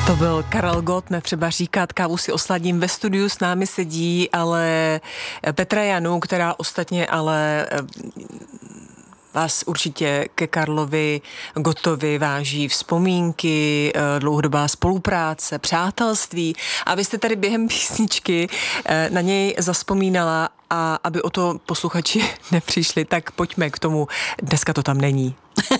To byl Karel Gott, netřeba říkat, kávu si osladím. Ve studiu s námi sedí ale Petra Janu, která ostatně ale vás určitě ke Karlovi Gottovi váží vzpomínky, dlouhodobá spolupráce, přátelství. A vy jste tady během písničky na něj zavzpomínala, a aby o to posluchači nepřišli, tak pojďme k tomu. Dneska to tam není.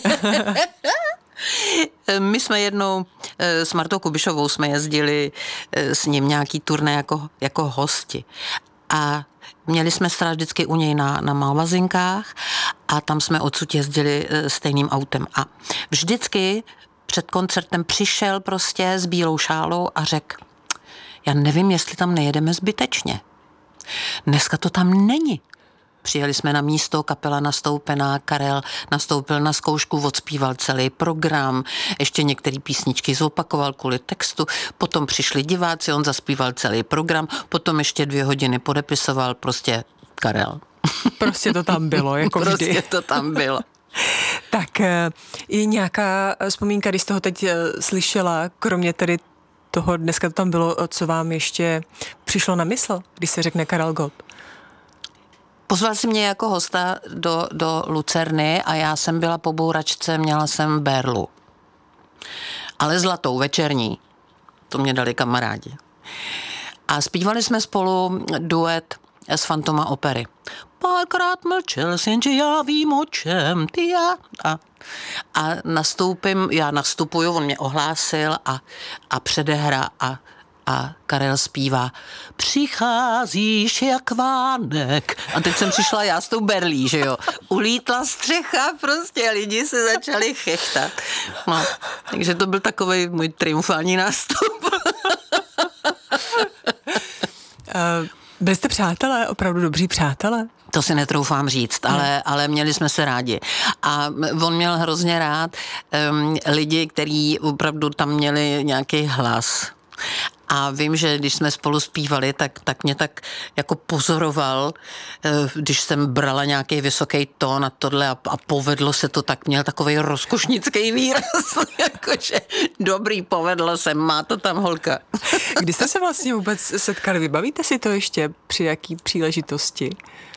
My jsme jednou s Martou Kubišovou jsme jezdili s ním nějaký turné jako hosti. A měli jsme stát vždycky u něj na Malvazinkách a tam jsme odsud jezdili stejným autem. A vždycky před koncertem přišel prostě s bílou šálou a řekl, já nevím, jestli tam nejedeme zbytečně. Dneska to tam není. Přijeli jsme na místo, kapela nastoupená, Karel nastoupil na zkoušku, odspíval celý program, ještě některé písničky zopakoval kvůli textu, potom přišli diváci, on zaspíval celý program, potom ještě 2 hodiny podepisoval, prostě Karel. Prostě to tam bylo, jako vždy. Prostě to tam bylo. Tak je nějaká vzpomínka, když jste ho teď slyšela, kromě tedy toho, dneska to tam bylo, co vám ještě přišlo na mysl, když se řekne Karel Gott? Pozval si mě jako hosta do Lucerny a já jsem byla po bouračce, měla jsem berlu. Ale zlatou, večerní. To mě dali kamarádi. A zpívali jsme spolu duet z Fantoma opery. Párkrát mlčel, jenže já vím, o čem ty já. A já nastupuju, on mě ohlásil a předehra a Karel zpívá přicházíš jak vánek. A teď jsem přišla já s tou berlí, že jo. Ulítla střecha, prostě lidi se začali chechtat. No, takže to byl takovej můj triumfální nástup. Byli jste přátelé, opravdu dobří přátelé? To si netroufám říct, ale měli jsme se rádi. A on měl hrozně rád lidi, kteří opravdu tam měli nějaký hlas. A vím, že když jsme spolu zpívali, tak mě tak jako pozoroval, když jsem brala nějaký vysoký tón a tohle a povedlo se to, tak měl takovej rozkošnický výraz, jakože dobrý, povedlo se, má to tam holka. Kdy jste se vlastně vůbec setkali? Vybavíte si to ještě při jaký příležitosti?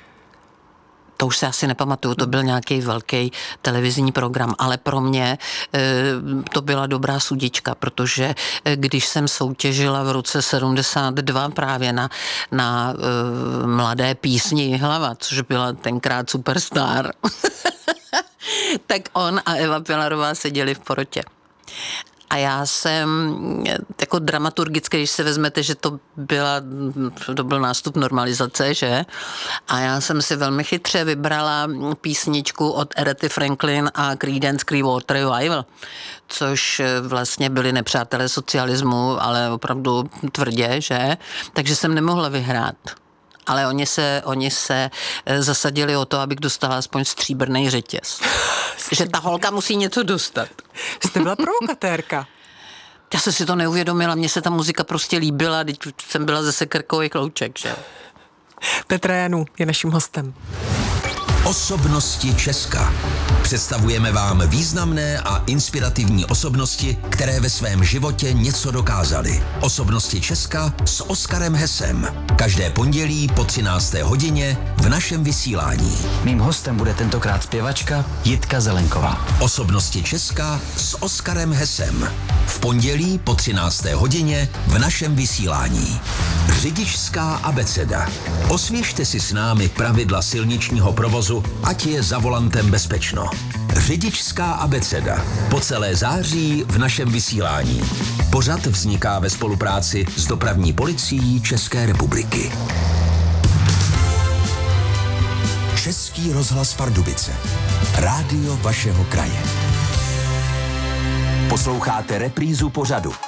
To už se asi nepamatuju, to byl nějaký velký televizní program, ale pro mě to byla dobrá sudička, protože když jsem soutěžila v roce 72 právě na Mladé písni Jihlava, což byla tenkrát superstar, tak on a Eva Pilarová seděli v porotě. A já jsem jako dramaturgicky, když se vezmete, že to byl nástup normalizace, že? A já jsem si velmi chytře vybrala písničku od Arethy Franklin a Creedence Clearwater Revival, což vlastně byli nepřátelé socialismu, ale opravdu tvrdě, že? Takže jsem nemohla vyhrát. Ale oni se zasadili o to, abych dostala aspoň stříbrný řetěz. Že ta holka musí něco dostat. Jste byla provokatérka. Já jsem si to neuvědomila, mně se ta muzika prostě líbila, teď jsem byla zase krkový klouček, že? Petra Janu je naším hostem. Osobnosti Česka. Představujeme vám významné a inspirativní osobnosti, které ve svém životě něco dokázaly. Osobnosti Česka s Oskarem Hesem. Každé pondělí po 13. hodině v našem vysílání. Mým hostem bude tentokrát zpěvačka Jitka Zelenková. Osobnosti Česka s Oskarem Hesem. V pondělí po 13. hodině v našem vysílání. Řidičská abeceda. Osvěžte si s námi pravidla silničního provozu, ať je za volantem bezpečno. Řidičská abeceda. Po celé září v našem vysílání. Pořad vzniká ve spolupráci s Dopravní policií České republiky. Český rozhlas Pardubice. Rádio vašeho kraje. Posloucháte reprízu pořadu